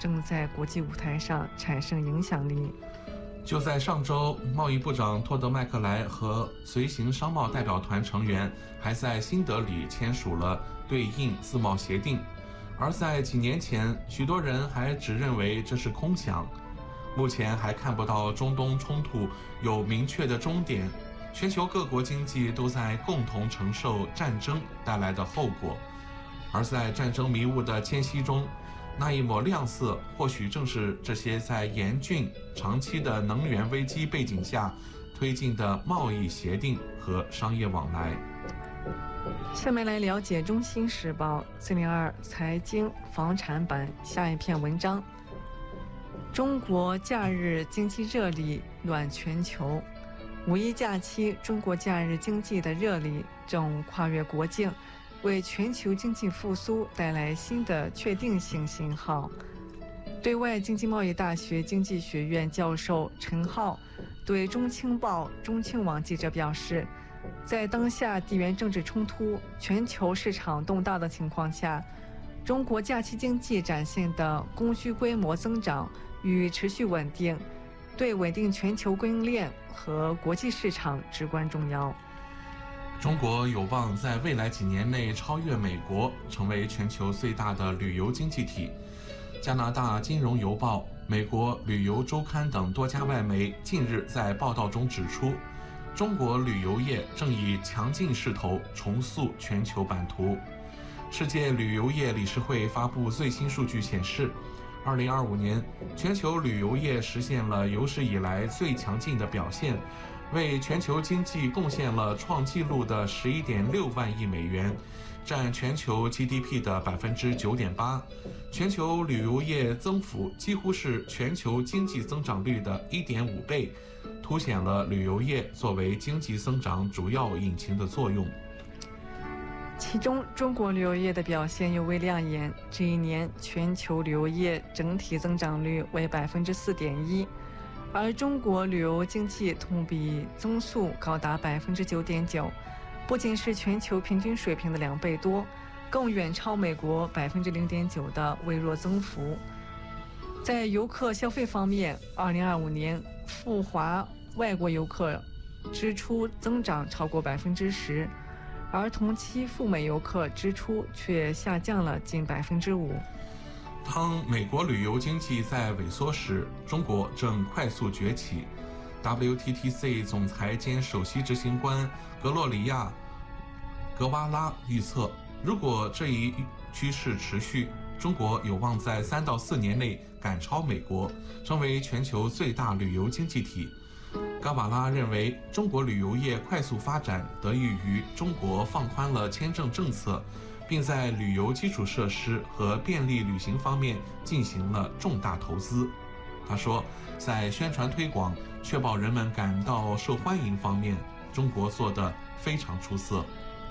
正在国际舞台上产生影响力。 就在上周，贸易部长托德麦克莱和随行商贸代表团成员还在新德里签署了对印自贸协定，而在几年前，许多人还只认为这是空想。目前还看不到中东冲突有明确的终点，全球各国经济都在共同承受战争带来的后果，而在战争迷雾的间隙中，那一抹亮色或许正是这些在严峻长期的能源危机背景下推进的贸易协定和商业往来。 下面来了解中新时报402财经房产版下一篇文章：中国假日经济热力暖全球。五一假期，中国假日经济的热力正跨越国境，为全球经济复苏带来新的确定性信号。对外经济贸易大学经济学院教授陈浩对中青报中青网记者表示，在当下地缘政治冲突、全球市场动荡的情况下，中国假期经济展现的供需规模增长与持续稳定，对稳定全球供应链和国际市场至关重要。 中国有望在未来几年内超越美国，成为全球最大的旅游经济体。加拿大金融邮报、美国旅游周刊等多家外媒近日在报道中指出，中国旅游业正以强劲势头重塑全球版图。世界旅游业理事会发布最新数据显示，2025年全球旅游业实现了有史以来最强劲的表现，为全球经济贡献了创纪录的11.6万亿美元，占全球 GDP 的9.8%。全球旅游业增幅几乎是全球经济增长率的1.5倍，凸显了旅游业作为经济增长主要引擎的作用。 其中，中国旅游业的表现尤为亮眼。这一年，全球旅游业整体增长率为4.1%，而中国旅游经济同比增速高达9.9%，不仅是全球平均水平的2倍多，更远超美国0.9%的微弱增幅。在游客消费方面，2025年赴华外国游客支出增长超过10%。而同期赴美游客支出却下降了近5%。 当美国旅游经济在萎缩时，中国正快速崛起。WTTC 总裁兼首席执行官格洛里亚·格瓦拉预测，如果这一趋势持续，中国有望在3到4年内赶超美国，成为全球最大旅游经济体。嘎瓦拉认为，中国旅游业快速发展得益于中国放宽了签证政策，并在旅游基础设施和便利旅行方面进行了重大投资。他说，在宣传推广、确保人们感到受欢迎方面，中国做得非常出色。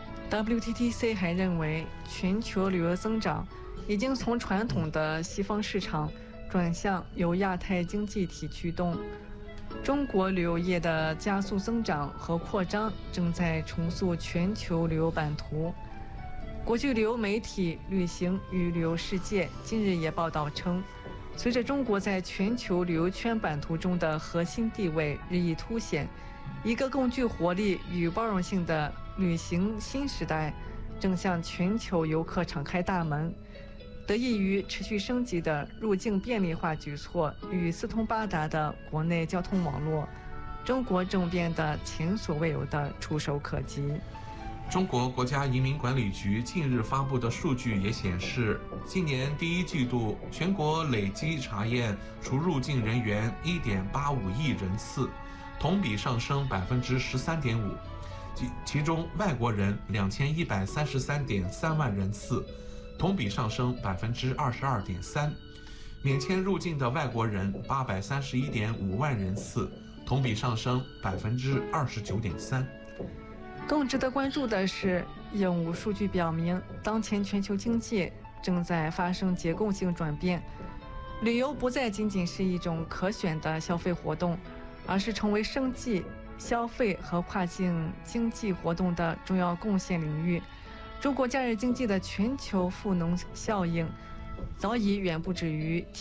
WTTC 还认为，全球旅游增长已经从传统的西方市场转向由亚太经济体驱动。中国旅游业的加速增长和扩张正在重塑全球旅游版图。国际旅游媒体《旅行与旅游世界》近日也报道称，随着中国在全球旅游圈版图中的核心地位日益凸显，一个更具活力与包容性的旅行新时代正向全球游客敞开大门。得益于持续升级的入境便利化举措与四通八达的国内交通网络，中国正变得前所未有的触手可及。 中国国家移民管理局近日发布的数据也显示，今年第一季度全国累计查验出入境人员1.85亿人次，同比上升13.5%，其中外国人2133.3万人次，同比上升22.3%，免签入境的外国人831.5万人次，同比上升29.3%。 更值得关注的是，业务数据表明，当前全球经济正在发生结构性转变，旅游不再仅仅是一种可选的消费活动，而是成为生计、消费和跨境经济活动的重要贡献领域。中国假日经济的全球赋能效应早已远不止于